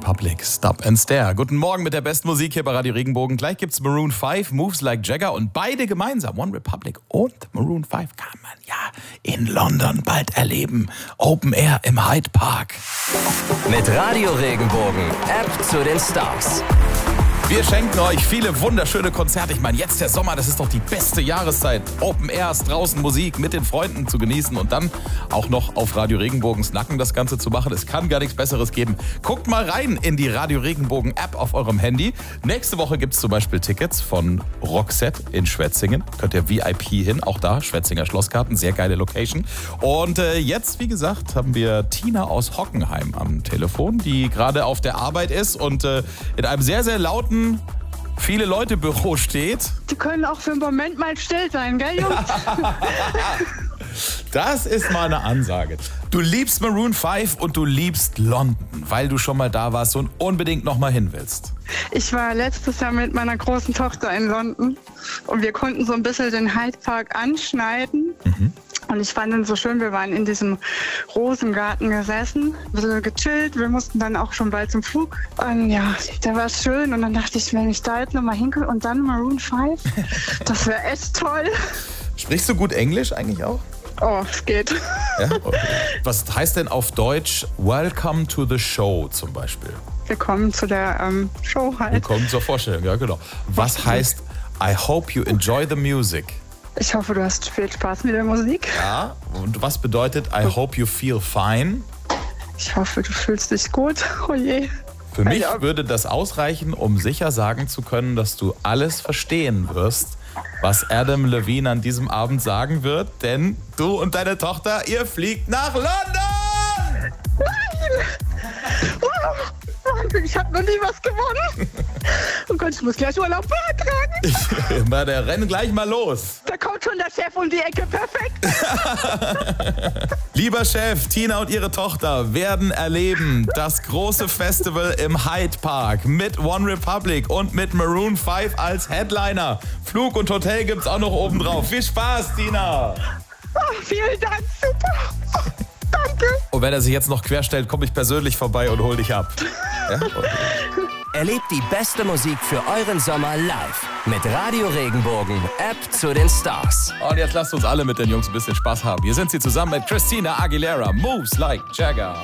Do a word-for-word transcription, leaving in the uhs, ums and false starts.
Republic, Stop and Stare. Guten Morgen mit der besten Musik hier bei Radio Regenbogen. Gleich gibt's Maroon fünf, Moves Like Jagger und beide gemeinsam, One Republic und Maroon fünf, kann man ja in London bald erleben. Open Air im Hyde Park. Mit Radio Regenbogen, App zu den Stars. Wir schenken euch viele wunderschöne Konzerte. Ich meine, jetzt der Sommer, das ist doch die beste Jahreszeit. Open Airs, draußen Musik mit den Freunden zu genießen und dann auch noch auf Radio Regenbogens Nacken das Ganze zu machen. Es kann gar nichts Besseres geben. Guckt mal rein in die Radio Regenbogen App auf eurem Handy. Nächste Woche gibt es zum Beispiel Tickets von Roxette in Schwetzingen. Könnt ihr V I P hin, auch da, Schwetzinger Schlossgarten, sehr geile Location. Und äh, jetzt, wie gesagt, haben wir Tina aus Hockenheim am Telefon, die gerade auf der Arbeit ist und äh, in einem sehr, sehr lauten viele Leute Büro steht. Die können auch für einen Moment mal still sein, gell, Jungs? Das ist mal eine Ansage. Du liebst Maroon fünf und du liebst London, weil du schon mal da warst und unbedingt noch mal hin willst. Ich war letztes Jahr mit meiner großen Tochter in London und wir konnten so ein bisschen den Hyde Park anschneiden. Mhm. Und ich fand es so schön, wir waren in diesem Rosengarten gesessen, ein bisschen gechillt. Wir mussten dann auch schon bald zum Flug. Und ja, da war es schön. Und dann dachte ich, wenn ich da jetzt nochmal hinkomme und dann Maroon fünf, das wäre echt toll. Sprichst du gut Englisch eigentlich auch? Oh, es geht. Ja? Was heißt denn auf Deutsch Welcome to the Show zum Beispiel? Willkommen zu der ähm, Show halt. Willkommen zur Vorstellung, ja genau. Was heißt I hope you enjoy the music? Ich hoffe, du hast viel Spaß mit der Musik. Ja, und was bedeutet I hope you feel fine? Ich hoffe, du fühlst dich gut. Oh je. Für mich würde das ausreichen, um sicher sagen zu können, dass du alles verstehen wirst, was Adam Levine an diesem Abend sagen wird. Denn du und deine Tochter, ihr fliegt nach London! Nein! Ich habe noch nie was gewonnen. Oh Gott, ich muss gleich Urlaub beantragen. Na, der rennen gleich mal los. Da kommt schon der Chef um die Ecke, perfekt. Lieber Chef, Tina und ihre Tochter werden erleben das große Festival im Hyde Park mit One Republic und mit Maroon fünf als Headliner. Flug und Hotel gibt's auch noch oben drauf. Viel Spaß, Tina. Oh, vielen Dank, super. Danke. Und wenn er sich jetzt noch querstellt, komme ich persönlich vorbei und hol dich ab. Ja? Okay. Erlebt die beste Musik für euren Sommer live mit Radio Regenbogen, App zu den Stars. Und jetzt lasst uns alle mit den Jungs ein bisschen Spaß haben. Hier sind sie zusammen mit Christina Aguilera, Moves Like Jagger.